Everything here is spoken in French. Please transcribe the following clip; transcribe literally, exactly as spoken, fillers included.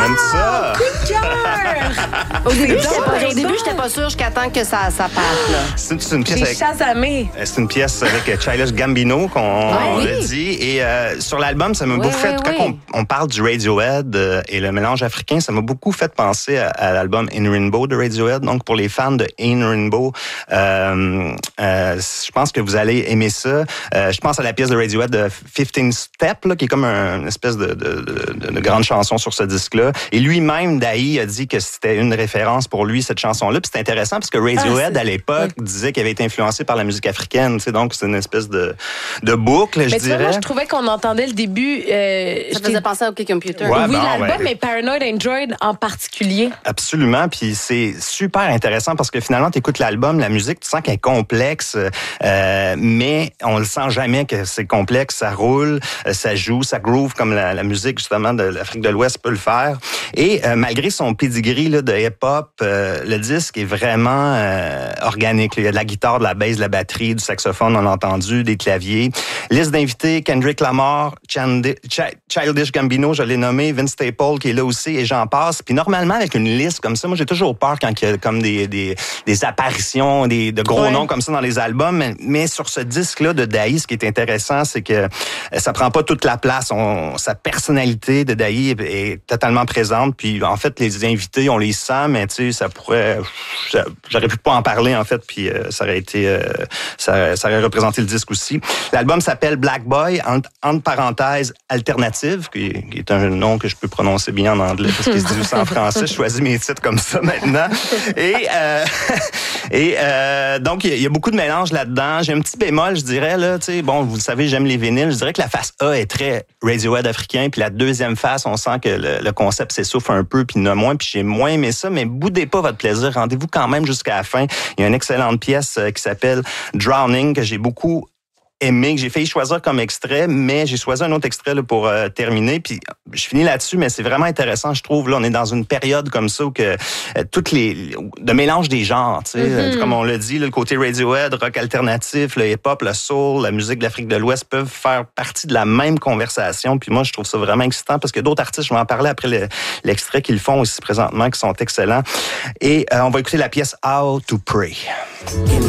T'aimes ça? Coup de cœur! Au début, j'étais pas, au début, j'étais pas sûre jusqu'à temps que ça, ça parte. Là. C'est, c'est une pièce J'ai avec... chasamé. C'est une pièce avec Childish Gambino qu'on Ah, oui. l'a dit. Et euh, sur l'album, ça m'a Oui, beaucoup fait... oui, Quand oui. on, on parle du Radiohead euh, et le mélange africain, ça m'a beaucoup fait penser à, à l'album In Rainbow de Radiohead. Donc, pour les fans de In Rainbow, euh, euh, je pense que vous allez aimer ça. Euh, je pense à la pièce de Radiohead de fifteen Step, là, qui est comme un, une espèce de, de, de, de grande chanson sur ce disque-là. Et lui-même, Dahi, a dit que c'était une référence pour lui, cette chanson-là. Puis c'est intéressant parce que Radiohead, Ah, à l'époque, oui. disait qu'il avait été influencé par la musique africaine. Tu sais, donc, c'est une espèce de, de boucle, je Mais tu vois, dirais. moi, je trouvais qu'on entendait le début. Euh, Ça j'étais- faisait penser au OK Computer. Ouais, oui, bon, l'album, ouais. mais Paranoid Android en particulier. Absolument, puis c'est super intéressant parce que finalement, tu écoutes l'album, la musique, tu sens qu'elle est complexe, euh, mais on le sent jamais que c'est complexe, ça roule, euh, ça joue, ça groove comme la, la musique justement de l'Afrique de l'Ouest peut le faire. Et euh, malgré son pedigree là, de hip-hop, euh, le disque est vraiment euh, organique. Il y a de la guitare, de la basse, de la batterie, du saxophone, on l'a entendu, des claviers. Liste d'invités, Kendrick Lamar, Chandi- Ch- Childish Gambino, je l'ai nommé, Vince Staples qui est là aussi, et j'en passe. Puis normalement, avec une liste comme ça, moi j'ai toujours peur quand il y a comme des, des, des apparitions, des, de gros Ouais. noms comme ça dans les albums. Mais, mais sur ce disque-là de Dahi, ce qui est intéressant, c'est que ça prend pas toute la place. On, sa personnalité de Dahi est, est totalement présente. Puis en fait, les invités, on les sent, mais tu sais, ça pourrait... ça- j'aurais pu pas en parler, en fait, puis euh, ça aurait été... Euh, ça, ça aurait représenté le disque aussi. L'album s'appelle Black Boy, entre, entre parenthèses, alternative, qui, qui est un nom que je peux prononcer bien en anglais, parce qu'il se dit aussi en français. Je choisis mes titres comme ça maintenant. Et, euh, et euh, donc, il y, y a beaucoup de mélange là-dedans. J'ai un petit bémol, je dirais, là, tu sais, bon, vous le savez, j'aime les vinyles. Je dirais que la face A est très Radiohead africain, puis la deuxième face, on sent que le, le concept s'essouffle un peu, puis il y en a moins, puis j'ai moins aimé ça, mais boudez pas votre plaisir. Rendez-vous quand même jusqu'à la fin. Il y a une excellente pièce euh, qui s'appelle Drowning, que j'ai beaucoup aimé, que j'ai failli choisir comme extrait, mais j'ai choisi un autre extrait là, pour euh, terminer. Puis je finis là-dessus, mais c'est vraiment intéressant, je trouve. Là, on est dans une période comme ça où que euh, toutes les de mélange des genres, tu sais, Mm-hmm. comme on l'a dit, là, le côté Radiohead, rock alternatif, le hip-hop, le soul, la musique de l'Afrique de l'Ouest peuvent faire partie de la même conversation. Puis moi, je trouve ça vraiment excitant parce que d'autres artistes, je vais en parler après le, l'extrait qu'ils font aussi présentement, qui sont excellents. Et euh, on va écouter la pièce How to Pray.